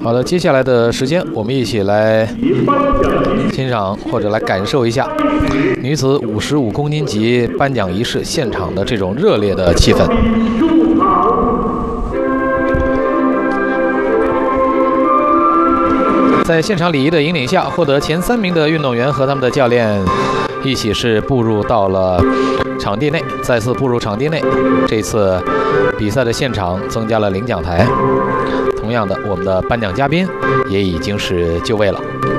好的，接下来的时间，我们一起来欣赏或者来感受一下女子55公斤级颁奖仪式现场的这种热烈的气氛。在现场礼仪的引领下，获得前3名的运动员和他们的教练一起是步入到了场地内，再次步入场地内。这次比赛的现场增加了领奖台。同样的，我们的颁奖嘉宾也已经是就位了。